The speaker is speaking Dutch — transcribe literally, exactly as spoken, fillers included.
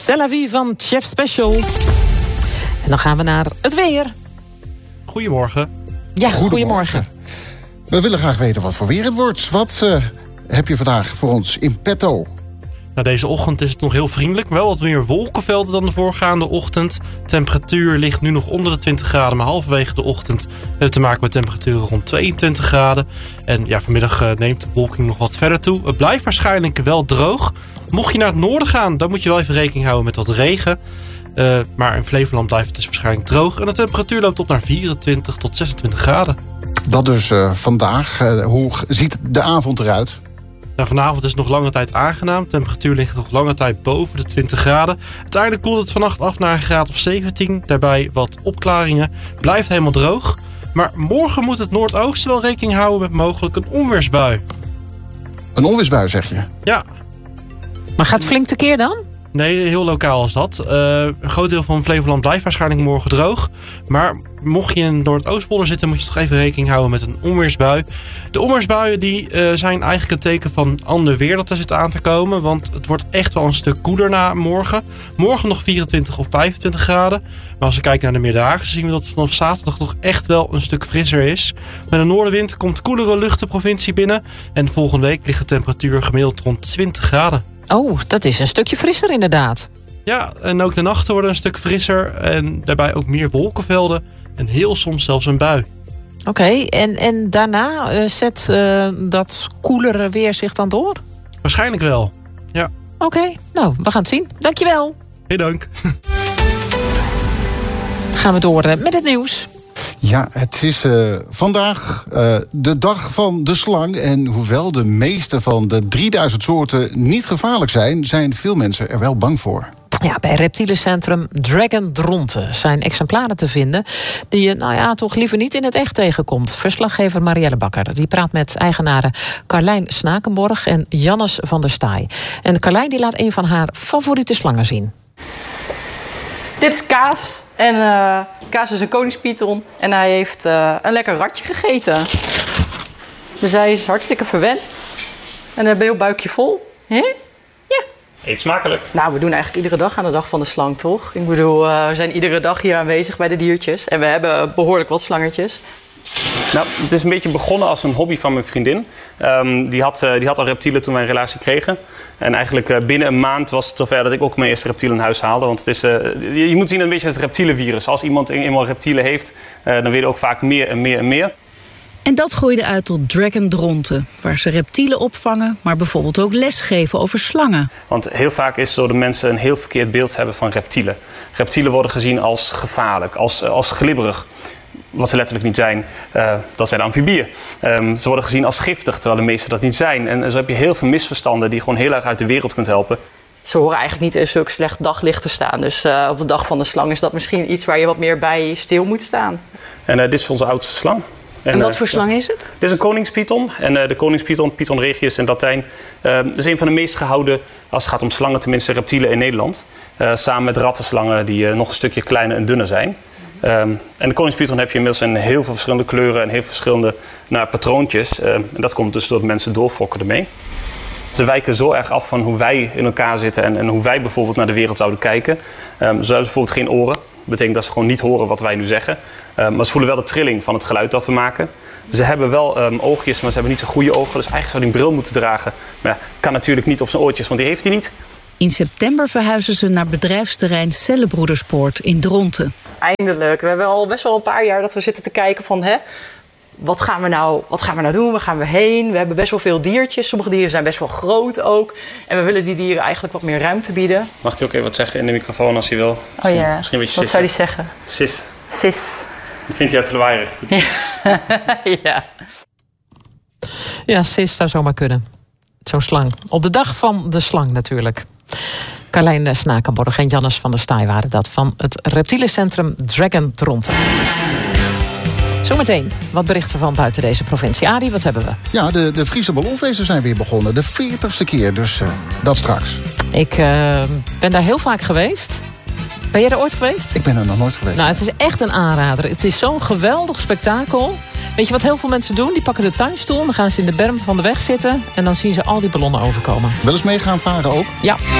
C'est la vie van Chef Special. En dan gaan we naar het weer. Goedemorgen. Ja, goedemorgen. goedemorgen. We willen graag weten wat voor weer het wordt. Wat uh, heb je vandaag voor ons in petto? Nou, deze ochtend is het nog heel vriendelijk. Wel wat meer wolkenvelden dan de voorgaande ochtend. Temperatuur ligt nu nog onder de twintig graden. Maar halverwege de ochtend hebben we te maken met temperaturen rond tweeëntwintig graden. En ja, vanmiddag uh, neemt de bewolking nog wat verder toe. Het blijft waarschijnlijk wel droog. Mocht je naar het noorden gaan, dan moet je wel even rekening houden met wat regen. Uh, maar in Flevoland blijft het dus waarschijnlijk droog. En de temperatuur loopt op naar vierentwintig tot zesentwintig graden. Dat dus uh, vandaag. Uh, hoe ziet de avond eruit? Nou, vanavond is het nog lange tijd aangenaam. De temperatuur ligt nog lange tijd boven de twintig graden. Uiteindelijk koelt het vannacht af naar een graad of zeventien. Daarbij wat opklaringen. Blijft helemaal droog. Maar morgen moet het Noordoosten wel rekening houden met mogelijk een onweersbui. Een onweersbui, zeg je? Ja. Maar gaat het flink tekeer dan? Nee, heel lokaal is dat. Uh, een groot deel van Flevoland blijft waarschijnlijk morgen droog. Maar mocht je in Noordoostpolder zitten, moet je toch even rekening houden met een onweersbui. De onweersbuien die, uh, zijn eigenlijk een teken van ander weer dat er zit aan te komen. Want het wordt echt wel een stuk koeler na morgen. Morgen nog vierentwintig of vijfentwintig graden. Maar als we kijken naar de middagen, zien we dat het vanaf zaterdag toch echt wel een stuk frisser is. Met een noordenwind komt koelere lucht de provincie binnen. En volgende week ligt de temperatuur gemiddeld rond twintig graden. Oh, dat is een stukje frisser inderdaad. Ja, en ook de nachten worden een stuk frisser. En daarbij ook meer wolkenvelden. En heel soms zelfs een bui. Oké, okay, en, en daarna uh, zet uh, dat koelere weer zich dan door? Waarschijnlijk wel, ja. Oké, okay, nou, we gaan het zien. Dankjewel. Heel dank. Gaan we door uh, met het nieuws. Ja, het is uh, vandaag uh, de dag van de slang. En hoewel de meeste van de drieduizend soorten niet gevaarlijk zijn, zijn veel mensen er wel bang voor. Ja, bij reptielencentrum Dragon Dronten zijn exemplaren te vinden die je nou ja, toch liever niet in het echt tegenkomt. Verslaggever Marielle Bakker die praat met eigenaren Carlijn Snakenborg en Jannes van der Staaij. En Carlijn die laat een van haar favoriete slangen zien. Dit is Kaas. En uh, Kaas is een koningspython. En hij heeft uh, een lekker ratje gegeten. Dus hij is hartstikke verwend. En hij heeft een heel buikje vol. Hè? Ja. Eet smakelijk. Nou, we doen eigenlijk iedere dag aan de dag van de slang, toch? Ik bedoel, uh, we zijn iedere dag hier aanwezig bij de diertjes. En we hebben behoorlijk wat slangetjes. Nou, het is een beetje begonnen als een hobby van mijn vriendin. Um, die, had, uh, die had al reptielen toen wij een relatie kregen. En eigenlijk uh, binnen een maand was het zover dat ik ook mijn eerste reptiel in huis haalde. Want het is, uh, je, je moet zien een beetje het reptielenvirus. Als iemand eenmaal reptielen heeft, uh, dan wil je ook vaak meer en meer en meer. En dat groeide uit tot Dragon Dronten, waar ze reptielen opvangen, maar bijvoorbeeld ook lesgeven over slangen. Want heel vaak is het zo dat mensen een heel verkeerd beeld hebben van reptielen. Reptielen worden gezien als gevaarlijk, als, als glibberig. Wat ze letterlijk niet zijn, uh, dat zijn amfibieën. Um, ze worden gezien als giftig, terwijl de meeste dat niet zijn. En zo heb je heel veel misverstanden die je gewoon heel erg uit de wereld kunt helpen. Ze horen eigenlijk niet in zulk slecht daglicht te staan. Dus uh, op de dag van de slang is dat misschien iets waar je wat meer bij stil moet staan. En uh, dit is onze oudste slang. En, en wat uh, voor slang is het? Dit is een koningspython. En uh, de koningspython, Python regius in Latijn, uh, is een van de meest gehouden, als het gaat om slangen, tenminste reptielen in Nederland. Uh, samen met rattenslangen die uh, nog een stukje kleiner en dunner zijn. Um, en de koningspython heb je inmiddels in heel veel verschillende kleuren en heel veel verschillende nou, patroontjes. Uh, en dat komt dus doordat mensen doorfokken ermee. Ze wijken zo erg af van hoe wij in elkaar zitten en, en hoe wij bijvoorbeeld naar de wereld zouden kijken. Um, ze hebben bijvoorbeeld geen oren. Dat betekent dat ze gewoon niet horen wat wij nu zeggen. Um, maar ze voelen wel de trilling van het geluid dat we maken. Ze hebben wel um, oogjes, maar ze hebben niet zo goede ogen. Dus eigenlijk zou hij een bril moeten dragen. Maar ja, kan natuurlijk niet op zijn oortjes, want die heeft hij niet. In september verhuizen ze naar bedrijfsterrein Cellenbroederspoort in Dronten. Eindelijk. We hebben al best wel een paar jaar dat we zitten te kijken van... Hè, wat, gaan we nou, wat gaan we nou doen? Waar gaan we heen? We hebben best wel veel diertjes. Sommige dieren zijn best wel groot ook. En we willen die dieren eigenlijk wat meer ruimte bieden. Mag hij ook even wat zeggen in de microfoon als hij wil? Oh ja, misschien een beetje wat zou hij zeggen? Sis. Sis. Dat vindt hij uit glawaaierig. Ja. Ja, sis zou zomaar kunnen. Zo'n slang. Op de dag van de slang natuurlijk. Carlijn Snakenborg en Jannes van der Staaij waren dat van het reptielencentrum Dragon Dronten. Zometeen wat berichten van buiten deze provincie. Adi, wat hebben we? Ja, de, de Friese ballonfeesten zijn weer begonnen. De veertigste keer, dus uh, dat straks. Ik uh, ben daar heel vaak geweest. Ben jij er ooit geweest? Ik ben er nog nooit geweest. Nou, het is echt een aanrader. Het is zo'n geweldig spektakel. Weet je wat heel veel mensen doen? Die pakken de tuinstoel, dan gaan ze in de berm van de weg zitten en dan zien ze al die ballonnen overkomen. Wel eens mee gaan varen ook? Ja.